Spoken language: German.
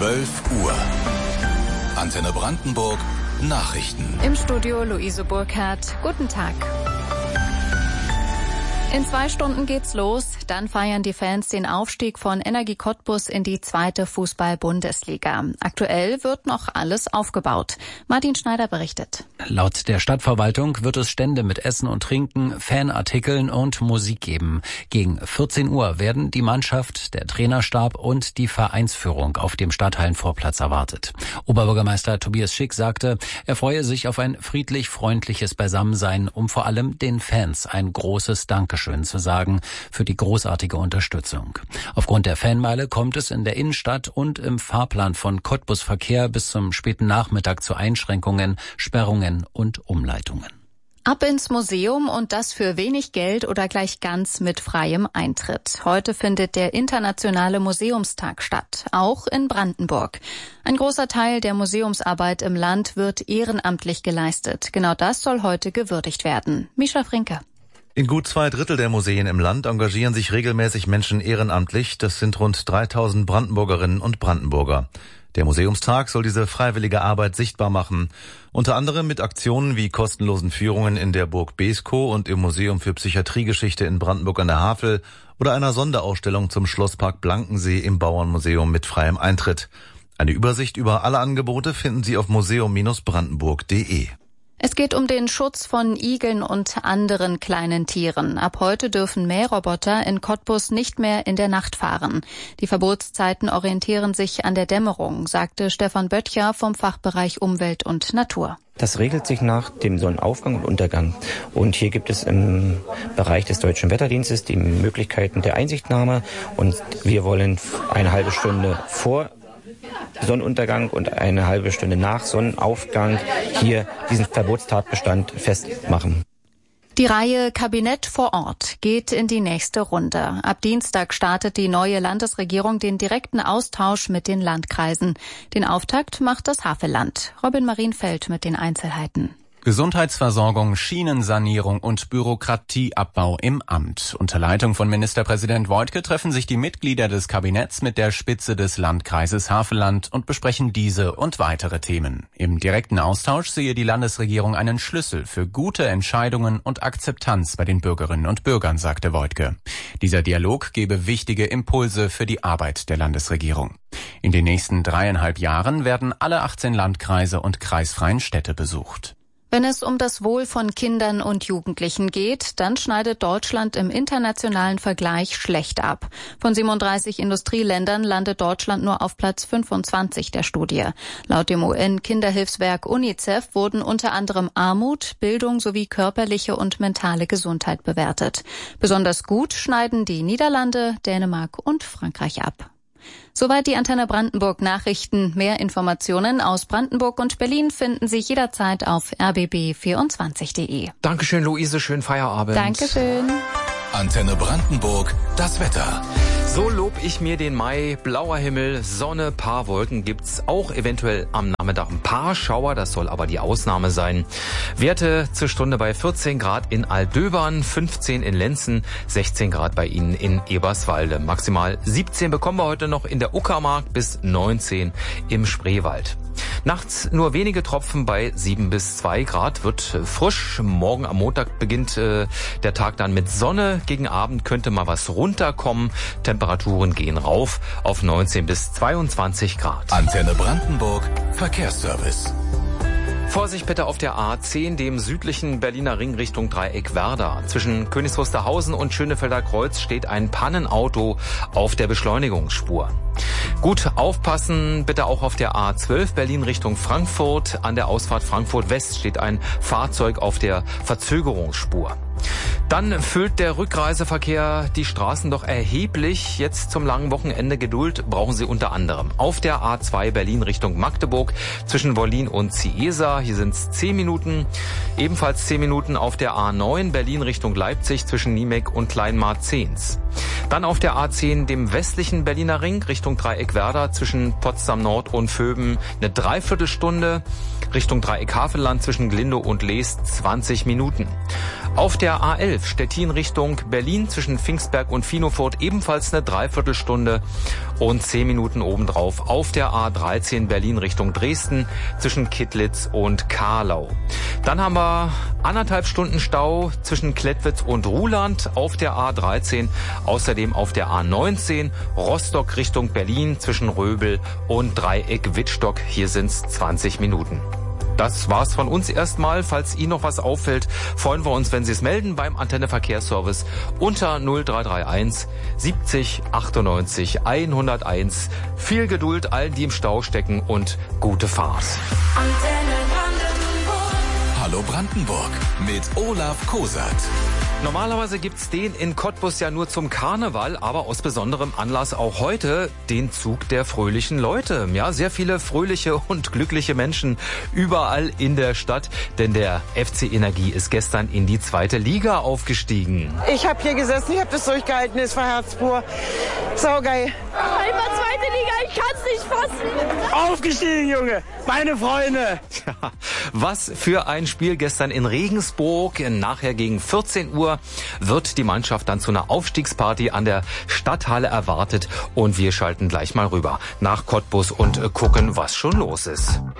12 Uhr. Antenne Brandenburg, Nachrichten. Im Studio Luise Burkhardt. Guten Tag. In 2 Stunden geht's los. Dann feiern die Fans den Aufstieg von Energie Cottbus in die 2. Fußball-Bundesliga. Aktuell wird noch alles aufgebaut. Martin Schneider berichtet. Laut der Stadtverwaltung wird es Stände mit Essen und Trinken, Fanartikeln und Musik geben. Gegen 14 Uhr werden die Mannschaft, der Trainerstab und die Vereinsführung auf dem Stadthallenvorplatz erwartet. Oberbürgermeister Tobias Schick sagte, er freue sich auf ein friedlich-freundliches Beisammensein, um vor allem den Fans ein großes Dankeschön zu sagen für die großartige Unterstützung. Aufgrund der Fanmeile kommt es in der Innenstadt und im Fahrplan von Cottbus Verkehr bis zum späten Nachmittag zu Einschränkungen, Sperrungen und Umleitungen. Ab ins Museum und das für wenig Geld oder gleich ganz mit freiem Eintritt. Heute findet der Internationale Museumstag statt, auch in Brandenburg. Ein großer Teil der Museumsarbeit im Land wird ehrenamtlich geleistet. Genau das soll heute gewürdigt werden. Mischa Frinke. In gut 2/3 der Museen im Land engagieren sich regelmäßig Menschen ehrenamtlich. Das sind rund 3000 Brandenburgerinnen und Brandenburger. Der Museumstag soll diese freiwillige Arbeit sichtbar machen. Unter anderem mit Aktionen wie kostenlosen Führungen in der Burg Beeskow und im Museum für Psychiatriegeschichte in Brandenburg an der Havel oder einer Sonderausstellung zum Schlosspark Blankensee im Bauernmuseum mit freiem Eintritt. Eine Übersicht über alle Angebote finden Sie auf museum-brandenburg.de. Es geht um den Schutz von Igeln und anderen kleinen Tieren. Ab heute dürfen Mähroboter in Cottbus nicht mehr in der Nacht fahren. Die Verbotszeiten orientieren sich an der Dämmerung, sagte Stefan Böttcher vom Fachbereich Umwelt und Natur. Das regelt sich nach dem Sonnenaufgang und Untergang. Und hier gibt es im Bereich des Deutschen Wetterdienstes die Möglichkeiten der Einsichtnahme. Und wir wollen eine halbe Stunde vor Sonnenuntergang und eine halbe Stunde nach Sonnenaufgang hier diesen Verbotstatbestand festmachen. Die Reihe Kabinett vor Ort geht in die nächste Runde. Ab Dienstag startet die neue Landesregierung den direkten Austausch mit den Landkreisen. Den Auftakt macht das Havelland. Robin Marienfeld mit den Einzelheiten. Gesundheitsversorgung, Schienensanierung und Bürokratieabbau im Amt. Unter Leitung von Ministerpräsident Woidke treffen sich die Mitglieder des Kabinetts mit der Spitze des Landkreises Havelland und besprechen diese und weitere Themen. Im direkten Austausch sehe die Landesregierung einen Schlüssel für gute Entscheidungen und Akzeptanz bei den Bürgerinnen und Bürgern, sagte Woidke. Dieser Dialog gebe wichtige Impulse für die Arbeit der Landesregierung. In den nächsten 3,5 Jahren werden alle 18 Landkreise und kreisfreien Städte besucht. Wenn es um das Wohl von Kindern und Jugendlichen geht, dann schneidet Deutschland im internationalen Vergleich schlecht ab. Von 37 Industrieländern landet Deutschland nur auf Platz 25 der Studie. Laut dem UN-Kinderhilfswerk UNICEF wurden unter anderem Armut, Bildung sowie körperliche und mentale Gesundheit bewertet. Besonders gut schneiden die Niederlande, Dänemark und Frankreich ab. Soweit die Antenne Brandenburg Nachrichten. Mehr Informationen aus Brandenburg und Berlin finden Sie jederzeit auf rbb24.de. Dankeschön, Luise. Schönen Feierabend. Dankeschön. Antenne Brandenburg, das Wetter. So lob ich mir den Mai. Blauer Himmel, Sonne, paar Wolken gibt's auch eventuell am Nachmittag ein paar Schauer. Das soll aber die Ausnahme sein. Werte zur Stunde bei 14 Grad in Aldöbern, 15 in Lenzen, 16 Grad bei Ihnen in Eberswalde. Maximal 17 bekommen wir heute noch in der Uckermark bis 19 im Spreewald. Nachts nur wenige Tropfen bei 7 bis 2 Grad, wird frisch. Morgen am Montag beginnt der Tag dann mit Sonne. Gegen Abend könnte mal was runterkommen. Temperaturen gehen rauf auf 19 bis 22 Grad. Antenne Brandenburg, Verkehrsservice. Vorsicht bitte auf der A10, dem südlichen Berliner Ring Richtung Dreieck Werder. Zwischen Königs Wusterhausen und Schönefelder Kreuz steht ein Pannenauto auf der Beschleunigungsspur. Gut aufpassen bitte auch auf der A12 Berlin Richtung Frankfurt. An der Ausfahrt Frankfurt West steht ein Fahrzeug auf der Verzögerungsspur. Dann füllt der Rückreiseverkehr die Straßen doch erheblich. Jetzt zum langen Wochenende Geduld brauchen Sie unter anderem auf der A2 Berlin Richtung Magdeburg zwischen Wollin und Ciesa. Hier sind es 10 Minuten. Ebenfalls 10 Minuten auf der A9 Berlin Richtung Leipzig zwischen Niemek und Kleinmarzens. Dann auf der A10 dem westlichen Berliner Ring Richtung Dreieck Werder zwischen Potsdam Nord und Vöben eine Dreiviertelstunde. Richtung Dreieck Havelland zwischen Glindow und Leest 20 Minuten. Auf der A11 Stettin Richtung Berlin zwischen Pfingstberg und Finofurt ebenfalls eine Dreiviertelstunde und 10 Minuten obendrauf. Auf der A13 Berlin Richtung Dresden zwischen Kittlitz und Karlau. Dann haben wir 1,5 Stunden Stau zwischen Klettwitz und Ruhland auf der A13. Außerdem auf der A19 Rostock Richtung Berlin zwischen Röbel und Dreieck Wittstock. Hier sind's 20 Minuten. Das war's von uns erstmal. Falls Ihnen noch was auffällt, freuen wir uns, wenn Sie es melden beim Antenne Verkehrsservice unter 0331 70 98 101. Viel Geduld allen, die im Stau stecken, und gute Fahrt. Hallo Brandenburg mit Olaf Kosat. Normalerweise gibt's den in Cottbus ja nur zum Karneval, aber aus besonderem Anlass auch heute den Zug der fröhlichen Leute. Ja, sehr viele fröhliche und glückliche Menschen überall in der Stadt, denn der FC Energie ist gestern in die 2. Liga aufgestiegen. Ich habe hier gesessen, ich habe das durchgehalten, es war herzpur. Saugeil. Einmal 2. Liga, ich kann's nicht fassen. Aufgestiegen, Junge, meine Freunde. Ja, was für ein Spiel gestern in Regensburg. Nachher gegen 14 Uhr wird die Mannschaft dann zu einer Aufstiegsparty an der Stadthalle erwartet. Und wir schalten gleich mal rüber nach Cottbus und gucken, was schon los ist.